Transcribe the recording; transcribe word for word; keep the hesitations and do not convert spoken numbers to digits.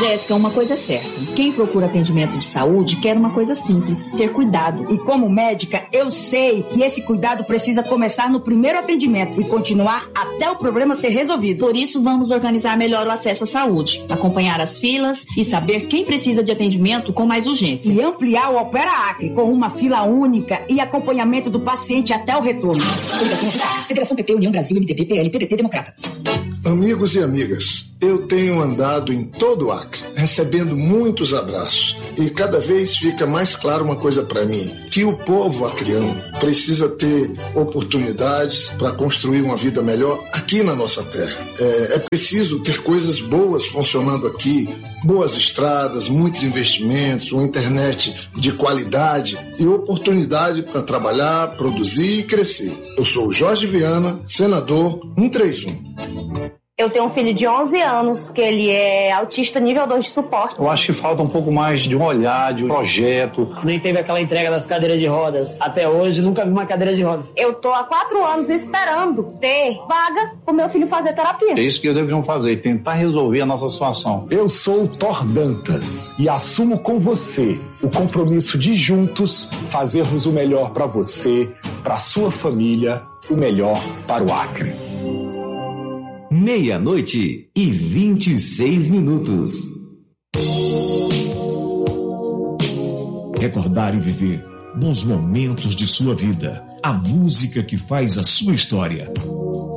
Jéssica, uma coisa é certa. Quem procura atendimento de saúde quer uma coisa simples, ser cuidado. E como médica, eu sei que esse cuidado precisa começar no primeiro atendimento e continuar até o problema ser resolvido. Por isso, vamos organizar melhor o acesso à saúde, acompanhar as filas e saber quem precisa de atendimento com mais urgência. E ampliar o Opera Acre com uma fila única e acompanhamento do paciente até o retorno. Federação P P, União Brasil, M D B, P L, P D T, Democrata. Amigos e amigas, eu tenho andado em todo o Acre, recebendo muitos abraços. E cada vez fica mais claro uma coisa para mim, que o povo acreano precisa ter oportunidades para construir uma vida melhor aqui na nossa terra. É, é preciso ter coisas boas funcionando aqui, boas estradas, muitos investimentos, uma internet de qualidade e oportunidade para trabalhar, produzir e crescer. Eu sou o Jorge Viana, senador cento e trinta e um. Eu tenho um filho de onze anos, que ele é autista nível dois de suporte. Eu acho que falta um pouco mais de um olhar, de um projeto. Nem teve aquela entrega das cadeiras de rodas. Até hoje, nunca vi uma cadeira de rodas. Eu tô há quatro anos esperando ter vaga pro meu filho fazer terapia. É isso que eu deveria fazer, tentar resolver a nossa situação. Eu sou o Thor Dantas e assumo com você o compromisso de juntos fazermos o melhor para você, para sua família, o melhor para o Acre. Meia-noite e vinte e seis minutos. Recordar e viver bons momentos de sua vida. A música que faz a sua história.